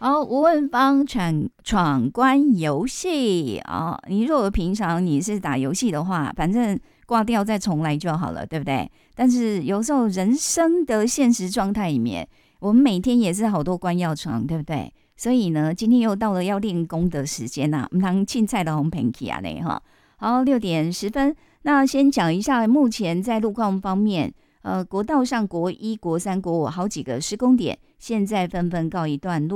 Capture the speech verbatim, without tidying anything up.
好，吴文芳闯闯关游戏啊、哦！你如果平常你是打游戏的话，反正挂掉再重来就好了，对不对？但是有时候人生的现实状态里面，我们每天也是好多关要闯，对不对？所以呢，今天又到了要练功的时间呐、啊，我们当青菜的红盆起啊嘞哈。好，六点十分，那先讲一下目前在路况方面。呃，国道上国一、国三、国五好几个施工点，现在纷纷告一段落。